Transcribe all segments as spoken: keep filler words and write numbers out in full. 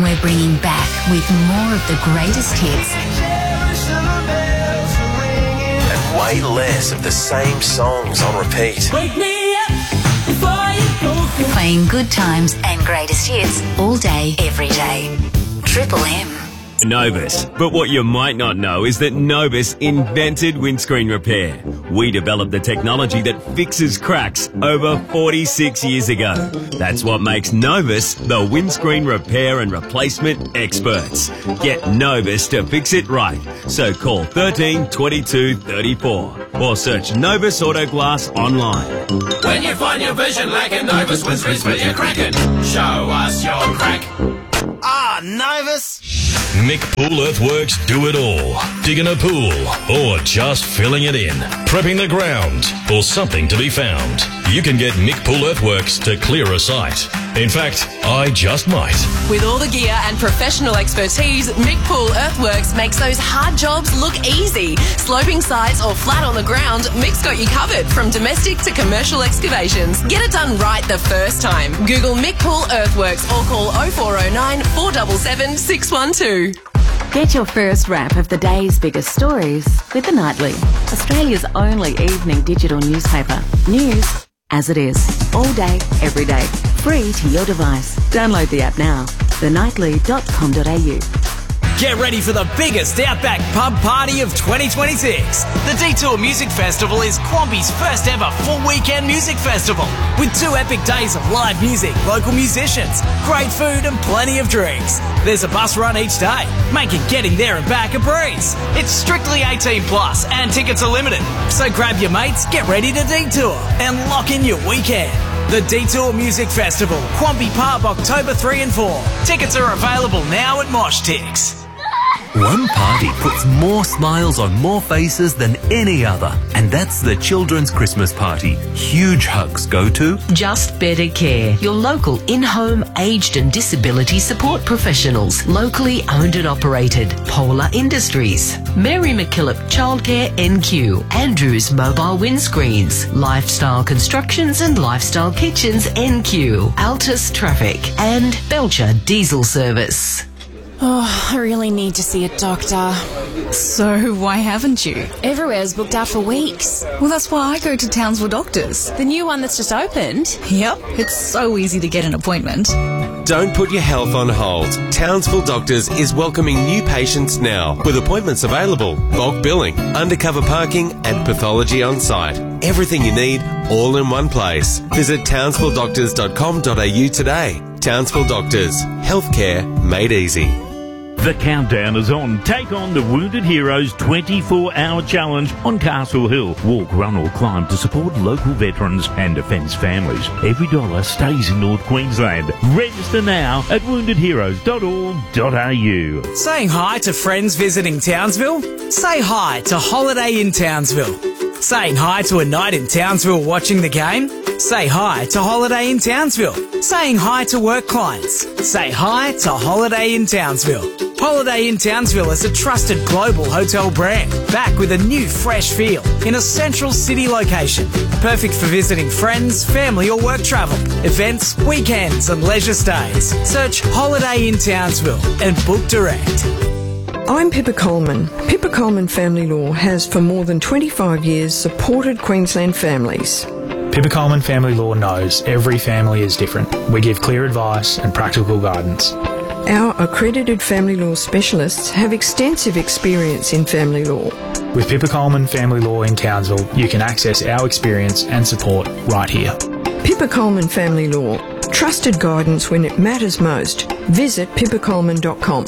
we're bringing back with more of the greatest hits. And way less of the same songs on repeat. Wake me up before you go. Playing good times and greatest hits all day, every day. Triple M. Novus. But what you might not know is that Novus invented windscreen repair. We developed the technology that fixes cracks over forty-six years ago. That's what makes Novus the windscreen repair and replacement experts. Get Novus to fix it right. So call thirteen twenty-two thirty-four or search Novus Auto Glass online. When you find your vision lacking, Novus windscreens for your cracking. Show us your crack. Ah, Novus! Mick Pool Earthworks do it all. Digging a pool or just filling it in. Prepping the ground or something to be found. You can get Mick Pool Earthworks to clear a site. In fact, I just might. With all the gear and professional expertise, Mick Pool Earthworks makes those hard jobs look easy. Sloping sites or flat on the ground, Mick's got you covered from domestic to commercial excavations. Get it done right the first time. Google Mick Pool Earthworks or call oh four oh nine, four seven seven, six one two. Get your first wrap of the day's biggest stories with The Nightly, Australia's only evening digital newspaper. News as it is, all day, every day, free to your device. Download the app now, the nightly dot com dot a u. Get ready for the biggest Outback pub party of twenty twenty-six. The Detour Music Festival is Quamby's first ever full weekend music festival with two epic days of live music, local musicians, great food and plenty of drinks. There's a bus run each day, making getting there and back a breeze. It's strictly eighteen plus and tickets are limited. So grab your mates, get ready to detour and lock in your weekend. The Detour Music Festival, Quamby Pub, October three and four. Tickets are available now at Mosh Tix. One party puts more smiles on more faces than any other, and that's the Children's Christmas Party. Huge hugs go to Just Better Care, your local in-home aged and disability support professionals, locally owned and operated. Polar Industries, Mary McKillop Childcare N Q, Andrews Mobile Windscreens, Lifestyle Constructions and Lifestyle Kitchens N Q, Altus Traffic, and Belcher Diesel Service. Oh, I really need to see a doctor. So, why haven't you? Everywhere's booked out for weeks. Well, that's why I go to Townsville Doctors. The new one that's just opened? Yep, it's so easy to get an appointment. Don't put your health on hold. Townsville Doctors is welcoming new patients now, with appointments available, bulk billing, undercover parking and pathology on site. Everything you need, all in one place. Visit townsville doctors dot com dot a u today. Townsville Doctors. Healthcare made easy. The countdown is on. Take on the Wounded Heroes twenty-four hour challenge on Castle Hill. Walk, run or climb to support local veterans and defence families. Every dollar stays in North Queensland. Register now at wounded heroes dot org dot a u. Saying hi to friends visiting Townsville? Say hi to Holiday in Townsville. Saying hi to a night in Townsville watching the game? Say hi to Holiday in Townsville. Saying hi to work clients? Say hi to Holiday in Townsville. Holiday in Townsville is a trusted global hotel brand, back with a new fresh feel in a central city location. Perfect for visiting friends, family or work travel, events, weekends and leisure stays. Search Holiday in Townsville and book direct. I'm Pippa Coleman. Pippa Coleman Family Law has for more than twenty-five years supported Queensland families. Pippa Coleman Family Law knows every family is different. We give clear advice and practical guidance. Our accredited family law specialists have extensive experience in family law. With Pippa Coleman Family Law in Townsville, you can access our experience and support right here. Pippa Coleman Family Law. Trusted guidance when it matters most. Visit pippa coleman dot com.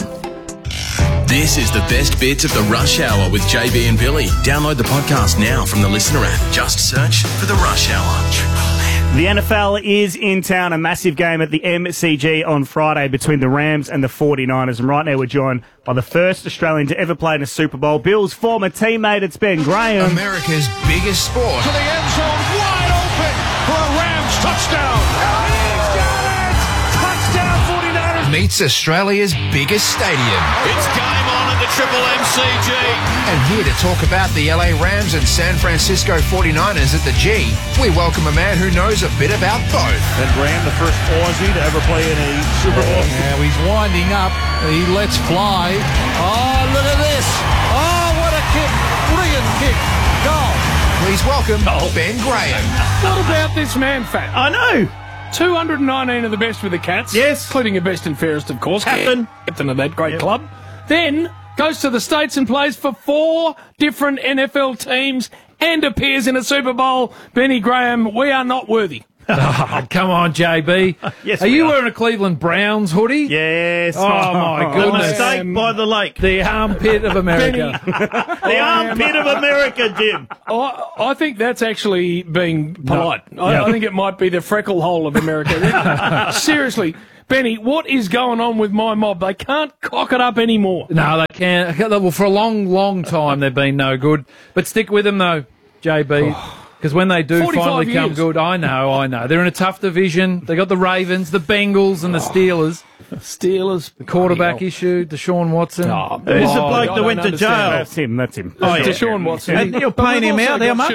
This is the best bits of the Rush Hour with J B and Billy. Download the podcast now from the Listener app. Just search for the Rush Hour. The N F L is in town, a massive game at the M C G on Friday between the Rams and the forty-niners. And right now we're joined by the first Australian to ever play in a Super Bowl, Bill's former teammate, it's Ben Graham. America's biggest sport. To the end zone, wide open for a Rams touchdown. Oh, he's got it! Touchdown forty-niners. meets Australia's biggest stadium. It's game on at the Triple M C G. And here to talk about the L A Rams and San Francisco forty-niners at the G, we welcome a man who knows a bit about both. And Graham, the first Aussie to ever play in a Super Bowl. Now he's winding up. He lets fly. Oh, look at this. Oh, what a kick. Brilliant kick. Goal. Please welcome Ben Graham. What about this man, Fat? I know. two hundred nineteen of the best with the Cats. Yes. Including your best and fairest, of course. Captain. Captain of that great Yep. club. Then goes to the States and plays for four different N F L teams and appears in a Super Bowl. Benny Graham, we are not worthy. Oh, come on, J B. Yes, are we you are. wearing a Cleveland Browns hoodie? Yes. Oh, my goodness. The mistake by the lake. The armpit of America. The armpit of America, Jim. I, I think that's actually being polite. I, Yeah. I think it might be the freckle hole of America. Seriously, Benny, what is going on with my mob? They can't cock it up anymore. No, they can't. Well, for a long, long time, they've been no good. But stick with them, though, J B. Because when they do forty-five finally come years. good, I know, I know. They're in a tough division. They got the Ravens, the Bengals, and the Steelers. Steelers. The quarterback issue, Deshaun Watson. Oh, Who's the Oh, bloke I that went don't to jail? understand. That's him, that's him. Oh, yeah. Deshaun Watson. And you're But paying we've him also out, how got much?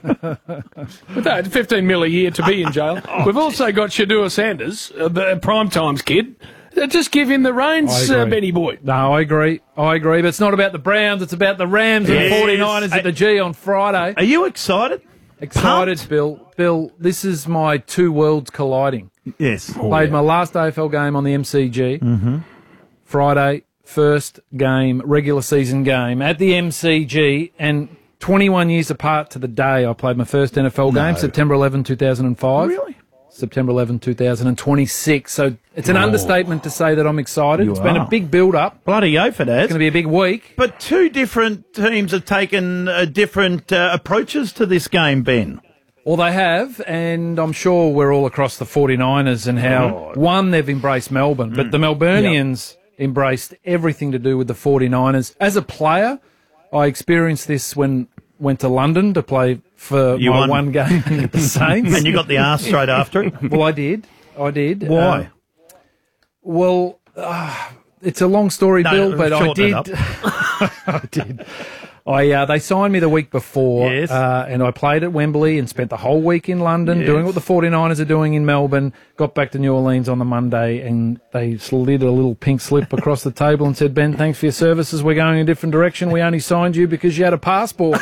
Shadua- With that, fifteen mil a year to be in jail. We've also got Shadua Sanders, uh, the prime times kid. Uh, Just give him the reins, I uh, agree. Benny boy. No, I agree. I agree. But it's not about the Browns. It's about the Rams and Yes. the forty-niners at the G on Friday. Are you excited? Excited, Pumped? Bill. Bill, this is my two worlds colliding. Yes. Played my last A F L game on the M C G. Mm-hmm. Friday, first game, regular season game at the M C G, and twenty-one years apart to the day I played my first N F L game, September eleventh, two thousand five. Really? September eleventh, two thousand twenty-six. So it's an Oh. understatement to say that I'm excited. You It's been are. a big build-up. Bloody oath it has. It's going to be a big week. But two different teams have taken uh, different uh, approaches to this game, Ben. Well, they have, and I'm sure we're all across the forty-niners and how, one, they've embraced Melbourne, but the Melburnians embraced everything to do with the forty-niners. As a player, I experienced this when went to London to play for You my won. one game at the Saints. And you got the arse straight after it? Well, I did. I did. Why? Um, well, uh, it's a long story, No, Bill, but I shorten it did. up. I did. I uh, they signed me the week before, Yes. uh, and I played at Wembley and spent the whole week in London Yes. doing what the forty-niners are doing in Melbourne. Got back to New Orleans on the Monday, and they slid a little pink slip across the table and said, "Ben, thanks for your services. We're going in a different direction. We only signed you because you had a passport."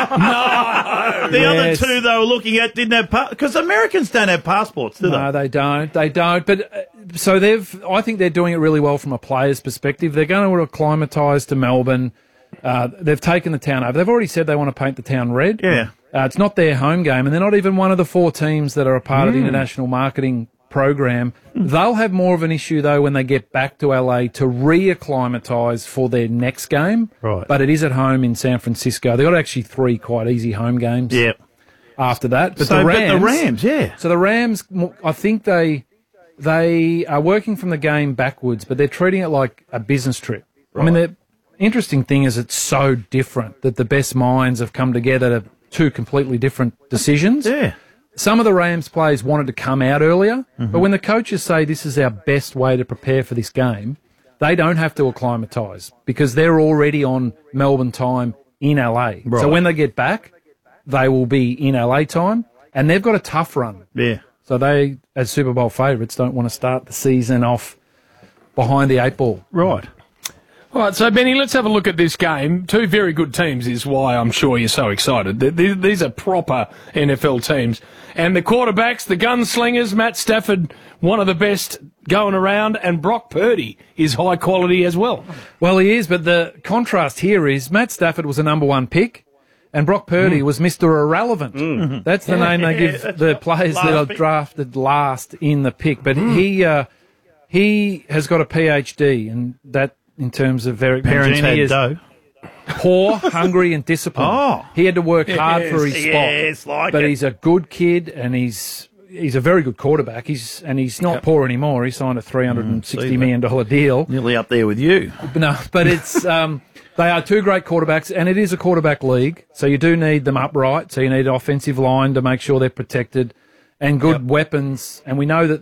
No! The Yes. other two they were looking at didn't have passports. Because Americans don't have passports, do No, they? they don't. They don't. But uh, so they've. I think they're doing it really well from a player's perspective. They're going to acclimatise to Melbourne. Uh, they've taken the town over. They've already said they want to paint the town red. Yeah. Uh, it's not their home game, and they're not even one of the four teams that are a part of the Mm. international marketing program. They'll have more of an issue though when they get back to L A to reacclimatise for their next game. Right. But it is at home in San Francisco. They've got actually three quite easy home games. Yep. After that, but So, the but Rams, the Rams, yeah. So the Rams, I think they they are working from the game backwards, but they're treating it like a business trip. I mean, the interesting thing is it's so different that the best minds have come together to two completely different decisions. Yeah. Some of the Rams players wanted to come out earlier, but when the coaches say this is our best way to prepare for this game, they don't have to acclimatise because they're already on Melbourne time in L A. Right. So when they get back, they will be in L A time, and they've got a tough run. Yeah. So they, as Super Bowl favourites, don't want to start the season off behind the eight ball. Right. All right, so Benny, let's have a look at this game. Two very good teams is why I'm sure you're so excited. Th- th- These are proper N F L teams. And the quarterbacks, the gunslingers, Matt Stafford, one of the best going around, and Brock Purdy is high quality as well. Well, he is, but the contrast here is Matt Stafford was a number one pick, and Brock Purdy Mm. was Mister Irrelevant. Mm. That's the Yeah, name they yeah, give that's the right. players Last that are pick. drafted last in the pick. But he uh, he has got a P H D, and that in terms of very Parents had is dough. poor, hungry, and disciplined. Oh. He had to work hard for his spot. Yes, like but it. he's a good kid, and he's he's a very good quarterback. He's and he's not poor anymore. He signed a three hundred and sixty Mm, million dollar deal. Nearly up there with you. But no, but it's um, they are two great quarterbacks, and it is a quarterback league. So you do need them upright. So you need an offensive line to make sure they're protected, and good weapons. And we know that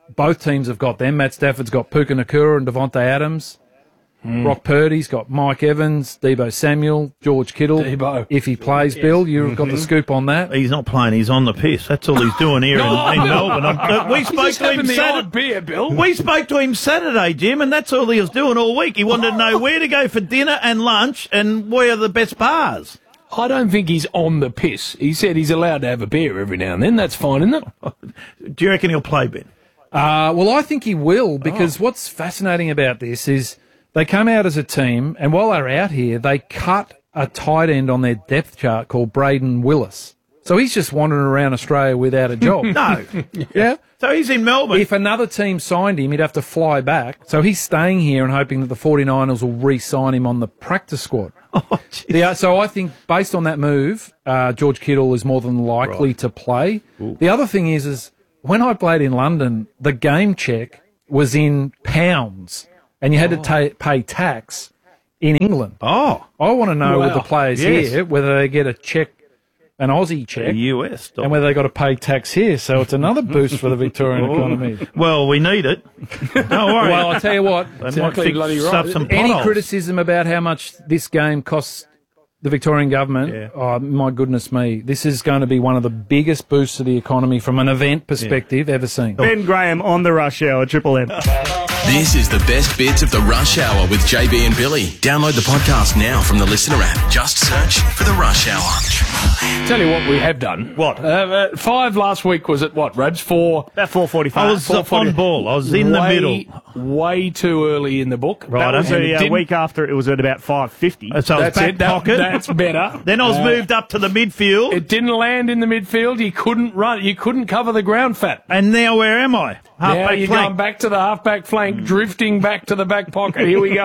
both teams have got them. Matt Stafford's got Puka Nakua and Devontae Adams. Mm. Brock Purdy's got Mike Evans, Deebo Samuel, George Kittle. Deebo. If he plays, yes. Bill, you've mm-hmm. got the scoop on that. He's not playing, he's on the piss. That's all he's doing here no, in, in Melbourne. Uh, we spoke to him Saturday. Beer, Bill. We spoke to him Saturday, Jim, and that's all he was doing all week. He wanted to know where to go for dinner and lunch and where are the best bars. I don't think he's on the piss. He said he's allowed to have a beer every now and then. That's fine, isn't it? Do you reckon he'll play, Ben? Uh, well, I think he will, because oh. what's fascinating about this is they come out as a team, and while they're out here, they cut a tight end on their depth chart called Braden Willis. So he's just wandering around Australia without a job. No. yeah. yeah. So he's in Melbourne. If another team signed him, he'd have to fly back. So he's staying here and hoping that the 49ers will re-sign him on the practice squad. Oh, yeah, so I think based on that move, uh, George Kittle is more than likely right. to play. Ooh. The other thing is, is when I played in London, the game check was in pounds. And you had oh. to ta- pay tax in England. Oh. I want to know wow. with the players yes. here whether they get a check, an Aussie check. A U S dollar. And whether they got to pay tax here. So it's another boost for the Victorian oh. economy. Well, we need it. Don't worry. Well, I'll tell you what. They exactly might fix up some Any potholes. criticism about how much this game costs the Victorian government, yeah. oh, my goodness me, this is going to be one of the biggest boosts to the economy from an event perspective yeah. ever seen. Ben Graham on the Rush Hour, Triple M. This is the best bits of the Rush Hour with J B and Billy. Download the podcast now from the Listener app. Just search for the Rush Hour. Tell you what we have done. What? Uh, uh, five last week was it what, Rabs? Four? About four forty-five. I was on ball. I was in way, the middle. Way too early in the book. Right. That was a uh, week after it was at about five fifty. So I was that's back it. That, pocket. That's better. Then I was uh, moved up to the midfield. It didn't land in the midfield. You couldn't run. You couldn't cover the ground fat. And now where am I? Now Half-back you're flank. going back to the half-back flank, mm. drifting back to the back pocket. Here we go.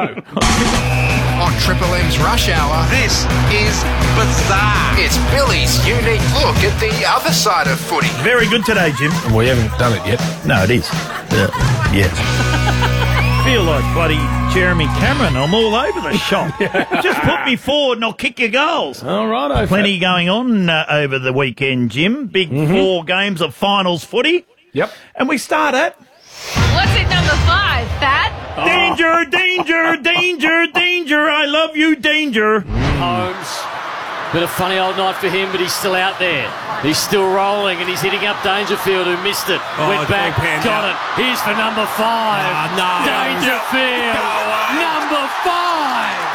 On Triple M's Rush Hour, this is Bizarre. It's Billy's unique look at the other side of footy. Very good today, Jim. We haven't done it yet. No, it is. Uh, yes. Feel like bloody Jeremy Cameron. I'm all over the shop. Just put me forward and I'll kick your goals. All right. Plenty going on uh, over the weekend, Jim. Big mm-hmm. four games of finals footy. Yep. And we start at... What's at number five, Pat? Oh. Danger, danger, danger, danger. I love you, danger. Holmes. Bit of funny old night for him, but he's still out there. He's still rolling, and he's hitting up Dangerfield, who missed it. Oh, Went back, got it. Here's for number five. Oh, no. Dangerfield. No number five.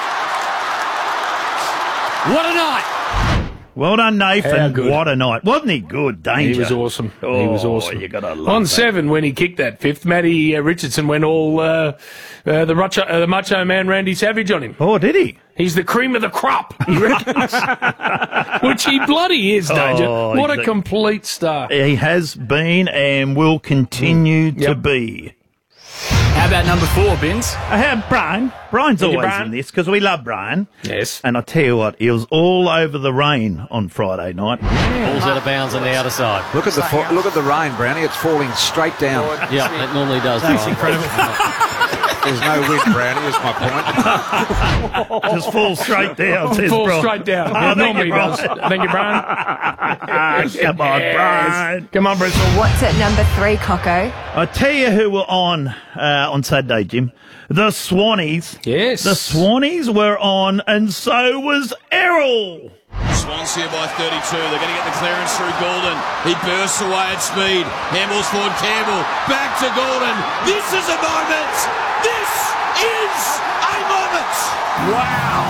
What a night. Well done, Nathan. good. What a night. Wasn't he good, Danger? He was awesome. Oh, he was awesome. You gotta love On that. seven, when he kicked that fifth, Matty uh, Richardson went all uh, uh, the, macho, uh, the macho man Randy Savage on him. Oh, did he? He's the cream of the crop, he reckons. Which he bloody is, Danger. Oh, what a the, complete star. He has been and will continue mm. to yep. be. How about number four, Bins? I have Brian. Brian's Thank you, always Brian. in this because we love Brian. Yes. And I tell you what, he was all over the rain on Friday night. Ball's out of bounds on the outer side. Look at the fo- look at the rain, Brownie. It's falling straight down. Yeah, it normally does. That's Brian. incredible. There's no wind, Brownie, is my point. Just fall straight down, says Fall Brian. straight down. Oh, Yeah, thank normally you, does. Brian. Thank you, Brian. Come on, Yes. Brian. Come on, Bristol. What's at number three, Coco? I tell you who were on uh, on Saturday, Jim. The Swannies. Yes. The Swannies were on, and so was Errol. Swans here by thirty-two. They're going to get the clearance through Golden. He bursts away at speed. Handballs forward Campbell. Back to Golden. This is a moment. This is a moment. Wow.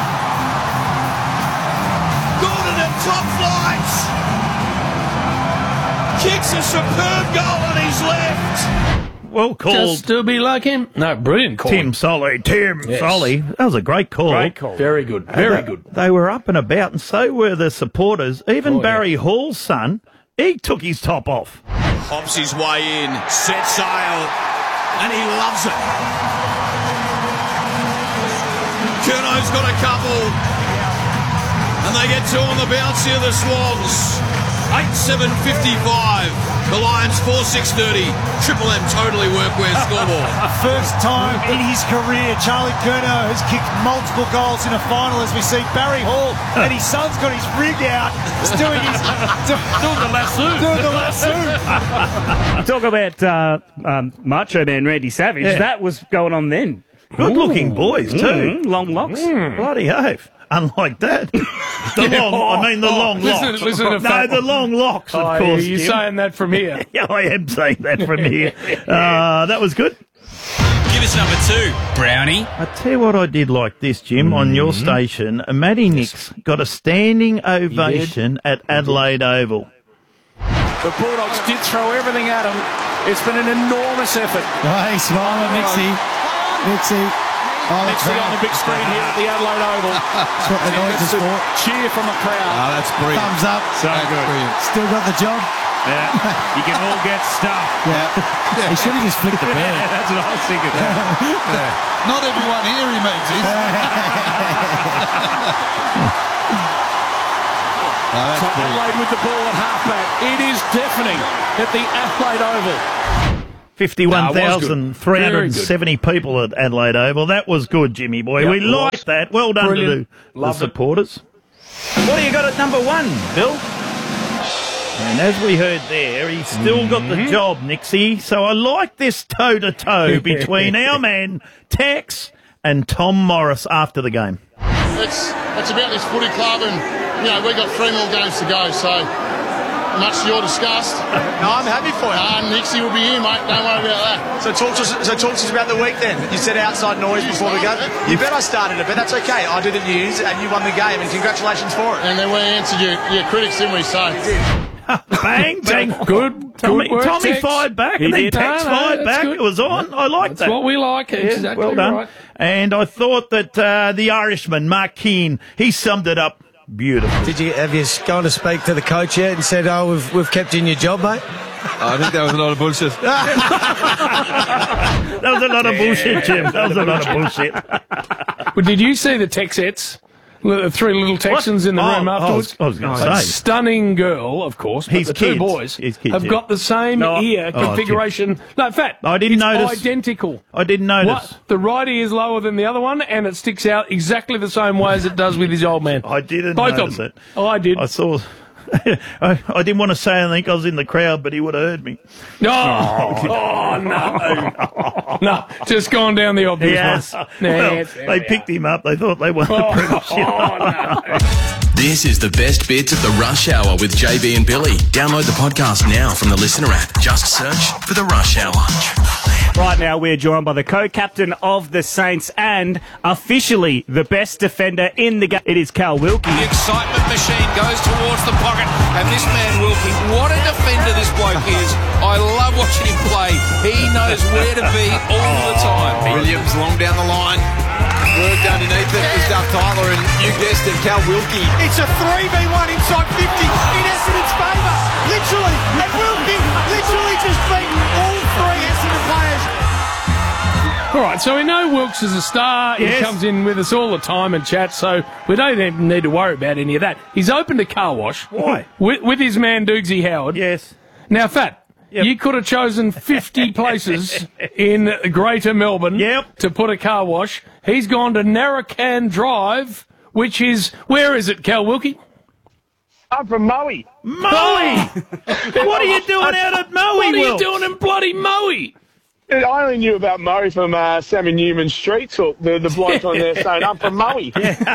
Golden at top flight. Kicks a superb goal on his left. Well called. Just to be like him. No, brilliant call. Tim Solly. Tim Yes. Solly. That was a great call. Great call. Very good. Very they, good. They were up and about, and so were the supporters. Even Oh, yeah. Barry Hall's son, he took his top off. Hops his way in. Set sail. And he loves it. Curno's got a couple. And they get two on the bounce here, the Swans. eight seven fifty-five. The Lions four six thirty. Triple M Totally Workwear scoreboard. First time in his career, Charlie Curnow has kicked multiple goals in a final as we see Barry Hall and his son's got his rig out. He's doing his... Doing the lasso. Doing the lasso. Talk about uh, um, Macho Man Randy Savage. Yeah. That was going on then. Good-looking boys, too. Mm, long locks. Bloody oath. Unlike that. The long, I mean the Oh, long listen- locks. listen to no, Fat- the long locks, of Oh, course. you're Jim. saying that from here. Yeah, I am saying that from here. Uh, that was good. Give us number two, Brownie. I tell you what I did like this, Jim, on your station. Uh, Matty Nix got a standing ovation at Adelaide Oval. The Bulldogs did throw everything at him. It's been an enormous effort. Oh, hey, smiling, Nixie. Nixie. Oh, Nixie on the big screen here at the Adelaide Oval. That's what the Knights is for. Cheer from the crowd. Oh, that's brilliant. Thumbs up. So good. Still got the job. Yeah. You can all get stuff. Yeah. He should have just flicked the bird. Yeah, that's what I was thinking. Yeah. Not everyone here he means it. Oh, that's So brilliant. Adelaide with the ball at halfback. It is deafening at the Adelaide Oval. fifty-one thousand three hundred seventy people at Adelaide Oval. That was good, Jimmy boy. Yep, we it was. liked that. Well done Brilliant. to the, the Loved it. supporters. What do you got at number one, Bill? And as we heard there, he's still got the job, Nixie. So I like this toe-to-toe between our man, Tex, and Tom Morris after the game. It's it's about this footy club, and you know we've got three more games to go. So much to your disgust. No, I'm happy for you. Uh, Nixie will be here, mate. Don't worry about that. So talk to us. So talk to us about the week then. You said outside noise before the game. You bet I started it, but that's okay. I did the news, and you won the game, and congratulations for it. And then we answered your, your critics, didn't we? So Bang, bang. Good. Tommy, good work, Tommy Tex. fired back, He and then did. Tex No, no, fired that's back. good. It was on. I like That's that. what we like. Yeah, Exactly well done. right. And I thought that uh, the Irishman, Mark Keane, he summed it up beautifully. Did you have you gone to speak to the coach yet and said, "Oh, we've we've kept you in your job, mate"? I think that was a lot of bullshit. That was a lot of bullshit, Jim. That was a lot of bullshit. But did you see the Texettes? The three little Texans in the Oh, room I was- afterwards. I was gonna A say. stunning girl, of course. But His the two kids. boys His kids, have yeah. got the same No. ear Oh, configuration. No, in fact, I didn't it's notice. identical. I didn't notice. What? The right ear is lower than the other one, and it sticks out exactly the same way as it does with his old man. I didn't Both notice of them. it. Oh, I did. I saw. I, I didn't want to say anything. I was in the crowd, but he would have heard me. No, oh, no, no, just gone down the obvious Yes. one. Well, Nah, they picked him up. They thought they won the Oh, premiership. oh, no. This is the best bits of the Rush Hour with J B and Billy. Download the podcast now from the Listener app. Just search for the Rush Hour. Right now, we're joined by the co-captain of the Saints and officially the best defender in the game. It is Cal Wilkie. The excitement machine goes towards the pocket, and this man Wilkie, what a defender this bloke is. I love watching him play. He knows where to be all the time. Williams long down the line. Worked underneath it was Duff Tyler, and you guessed it, Cal Wilkie. It's a three v one inside fifty in Essendon's favour. Literally. And Wilkie literally just beat all three Essendon players. All right, so we know Wilkes is a star. Yes. He comes in with us all the time and chats, so we don't even need to worry about any of that. He's opened a car wash. Why? With, with his man, Doogsy Howard. Yes. Now, Fat, Yep. you could have chosen fifty places in Greater Melbourne Yep. to put a car wash. He's gone to Narracan Drive, which is, where is it, Cal Wilkie? I'm from Moe. Moe! What are you doing out at Moe, What are you Wilkes? doing in bloody Moe? I only knew about Moe from uh, Sammy Newman's Street Talk, the, the bloke on there saying, I'm from Moe.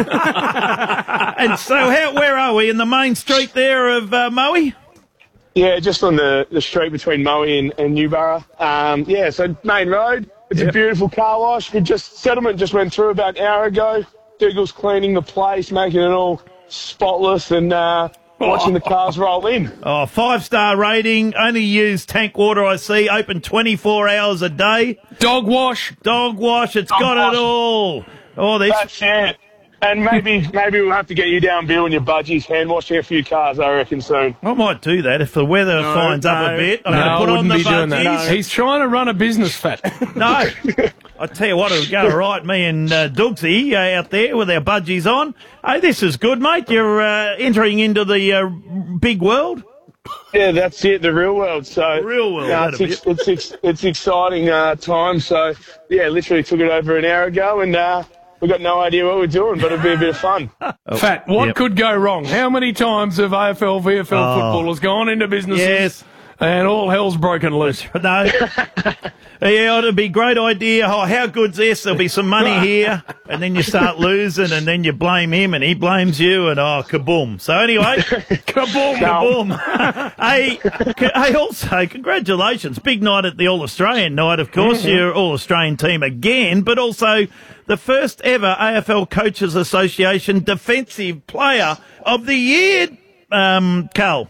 And so, how, where are we? In the main street there of uh, Moe? Yeah, just on the, the street between Moe and, and Newborough. Um, yeah, so main road. It's Yep. a beautiful car wash. We just settlement just went through about an hour ago. Dougal's cleaning the place, making it all spotless, and uh, watching the cars roll in. Oh, five-star rating. Only use tank water, I see. Open twenty-four hours a day. Dog wash. Dog wash. It's Dog got wash. it all. Oh, this. That's it. And maybe maybe we'll have to get you down, Bill, and your budgies hand washing a few cars, I reckon, soon. I might do that if the weather No, fines up no, a bit. I'm no, going to I put on wouldn't the be doing that. budgies. He's trying to run a business, Fat. No. I tell you what, it'll go right. Me and uh, Doogsy uh, out there with our budgies on. Hey, this is good, mate. You're uh, entering into the uh, big world. Yeah, that's it, the real world. So real world. Yeah, it's, ex- it's, ex- it's exciting uh, time. So yeah, literally took it over an hour ago, and uh, we've got no idea what we're doing, but it'll be a bit of fun. Fat, what Yep. could go wrong? How many times have A F L, V F L Oh. footballers gone into businesses Yes. and all hell's broken loose? No. Yeah, it'd be a great idea. Oh, how good's this? There'll be some money here. And then you start losing, and then you blame him, and he blames you, and oh, kaboom. So anyway, kaboom, kaboom. hey, c- hey, also, congratulations. Big night at the All-Australian night, of course. Mm-hmm. Your All-Australian team again, but also the first ever A F L Coaches Association Defensive Player of the Year, um, Carl.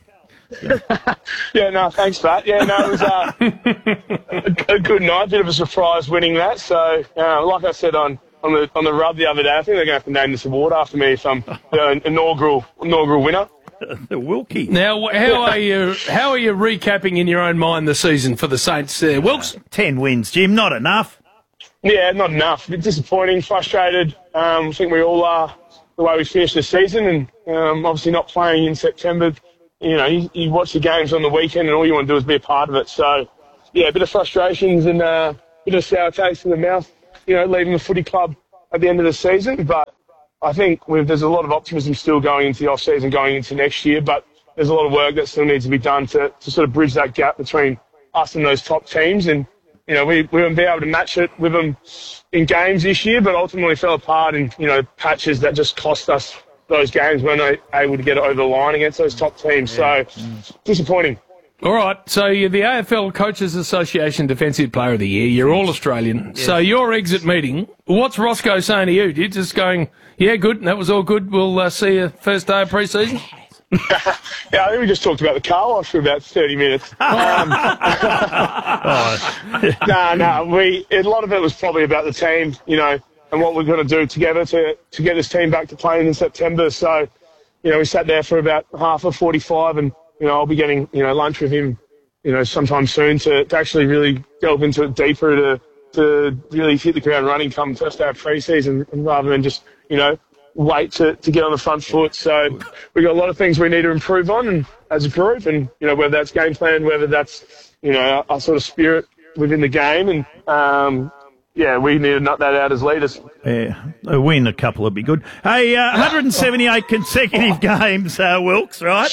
Yeah, no, thanks, Pat. Yeah, no, it was uh, a, a good night. Bit of a surprise winning that. So, uh, like I said on, on the on the rub the other day, I think they're going to have to name this award after me if I'm the inaugural inaugural winner. The Wilkie. Now, how are you? How are you recapping in your own mind the season for the Saints? Uh, Wilkes, ten wins, Jim. Not enough. Yeah, not enough. A bit disappointing, frustrated. Um, I think we all are the way we finished the season, and um, obviously not playing in September. You know, you, you watch the games on the weekend, and all you want to do is be a part of it. So, yeah, a bit of frustrations and uh, a bit of sour taste in the mouth. You know, leaving the footy club at the end of the season, but I think we've, there's a lot of optimism still going into the off season, going into next year. But there's a lot of work that still needs to be done to, to sort of bridge that gap between us and those top teams. And you know, we we won't be able to match it with them in games this year, but ultimately fell apart in, you know, patches that just cost us those games. We're not able to get it over the line against those top teams. So, disappointing. all right. So you're the A F L Coaches Association Defensive Player of the Year. You're all Australian. So your exit meeting, what's Roscoe saying to you? You just going, yeah, good. That was all good. We'll uh, see you first day of pre-season. Yeah, I think we just talked about the car wash for about thirty minutes. Um, no, no, we a lot of it was probably about the team, you know, and what we're going to do together to to get this team back to playing in September. So, you know, we sat there for about half of forty-five, and you know, I'll be getting you know lunch with him, you know, sometime soon to, to actually really delve into it deeper to to really hit the ground running come first day of pre-season, and rather than just you know. wait to, to get on the front foot. So we've got a lot of things we need to improve on and, as a group, and, you know, whether that's game plan, whether that's, you know, our, our sort of spirit within the game. And, um, yeah, we need to nut that out as leaders. Yeah, a win, a couple would be good. Hey, uh, one hundred seventy-eight consecutive games, uh, Wilkes, right?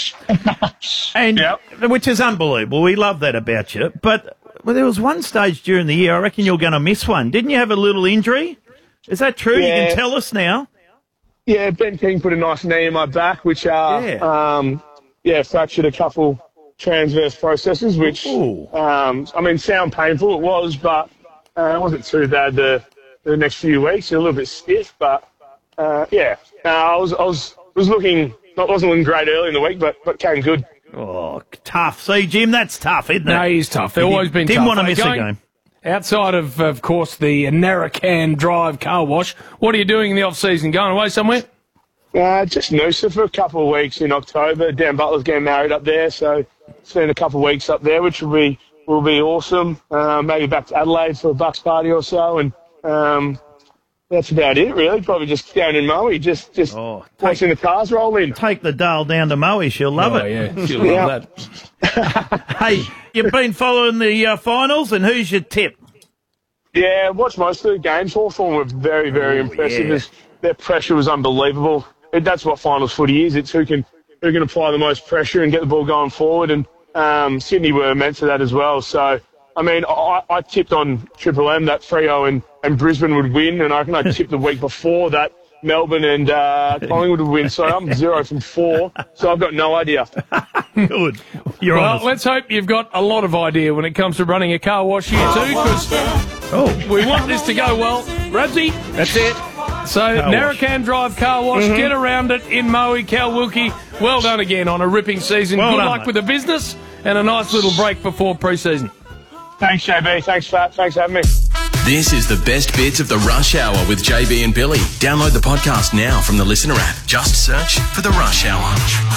And Yep. which is unbelievable. We love that about you. But well, there was one stage during the year, I reckon you're going to miss one. Didn't you have a little injury? Is that true? Yeah. You can tell us now. Yeah, Ben King put a nice knee in my back, which, uh, Yeah. um, yeah, fractured a couple transverse processes, which, um, I mean, sound painful. It was, but uh, it wasn't too bad the, the next few weeks. A little bit stiff, but uh, yeah, no, I was, I was, was looking, I wasn't looking great early in the week, but but came good. Oh, tough. See, Jim, that's tough, isn't it? No, he's tough. They've He always been didn't tough. want to Hey, miss a going- game. Outside of, of course, the Narracan Drive car wash, what are you doing in the off-season? Going away somewhere? Uh, just Noosa for a couple of weeks in October. Dan Butler's getting married up there, so spend a couple of weeks up there, which will be will be awesome. Uh, maybe back to Adelaide for a Bucks party or so, and um, that's about it, really. Probably just down in Maui, just just Oh, watching the cars roll in. Take the Dale down to Maui. She'll love Oh, it. yeah, she'll Yeah. love that. Hey, you've been following the uh, finals, and who's your tip? Yeah, watched most of the games. Hawthorn were very, very impressive. yeah. As their pressure was unbelievable. It, that's what finals footy is. It's who can who can apply the most pressure and get the ball going forward. And um, Sydney were meant for that as well. So, I mean, I, I tipped on Triple M that Freo and, and Brisbane would win, and I reckon I tipped the week before that Melbourne and uh, Collingwood would win. So I'm zero from four. So I've got no idea. Good. You're Well, honest. let's hope you've got a lot of idea when it comes to running a car wash here too, because Oh, we want this to go well. Rabsy, that's it. So, Car wash. Narracan Drive car wash, get around it in Maui. Cal Wilkie, well done again on a ripping season. Well Good done, luck mate. with the business and a nice little break before pre-season. Thanks, J B. Thanks, Fat. Thanks for having me. This is the best bits of the Rush Hour with J B and Billy. Download the podcast now from the Listener app. Just search for the Rush Hour.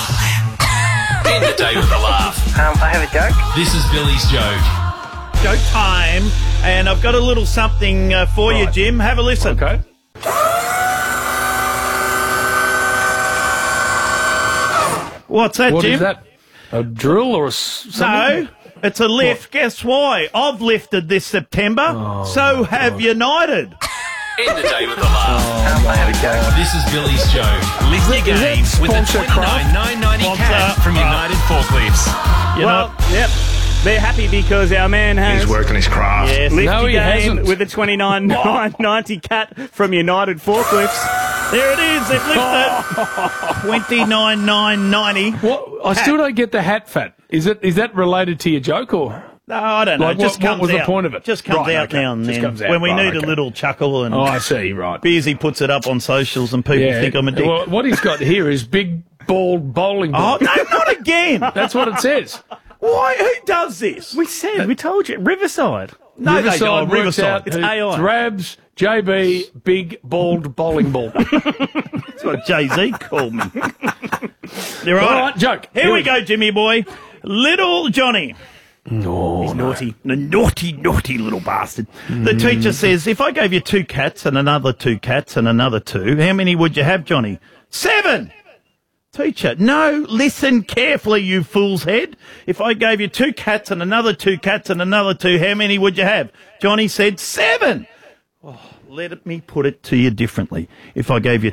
End the day with a laugh. Um, I have a joke. This is Billy's joke. Joke time, and I've got a little something uh, for you, Right. Jim. Have a listen. Okay. What's that, What Jim? is that? A drill or a s- something? No, it's a lift. Guess why? I've lifted this September. Oh, so have United. End the day with a laugh. Oh, have a go. This is Billy's joke. Lift your game with the twenty-nine nine ninety cash from United Forklifts. Well, yep. They're happy because our man has... He's working his craft. Yes, lift No, your he game hasn't. with the twenty-nine nine ninety cat from United Forklifts. There it is. They've lifted twenty-nine nine ninety. What? I still don't get the hat fat. Is it? Is that related to your joke or? No, I don't know. Like, it just what- what comes was the out. point of it? Just comes Right, out okay. now and Just then. comes out. When we Right, need a okay. little chuckle and Oh, I see. Right. Beersy puts it up on socials and people think I'm a dick. Well, what he's got here is big bald bowling ball. Oh, no, not again. That's what it says. Why? Who does this? We said, we told you. Riverside. No, they Riverside don't. works Riverside. out. It's who- A I. Rabs, J B, big bald bowling ball. That's what Jay-Z called me. They're All right. right, joke. Here, Here we we go, Jimmy boy. Little Johnny. No, He's naughty. The naughty, naughty little bastard. The teacher says, if I gave you two cats and another two cats and another two, how many would you have, Johnny? Seven! Teacher, no, listen carefully, you fool's head. If I gave you two cats and another two cats and another two, how many would you have? Johnny said, seven. Oh, let me put it to you differently. If I gave you